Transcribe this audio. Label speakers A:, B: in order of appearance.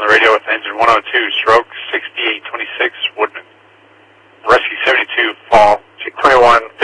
A: the radio with engine 102, stroke 6826, Woodman. Rescue 72, fall 21.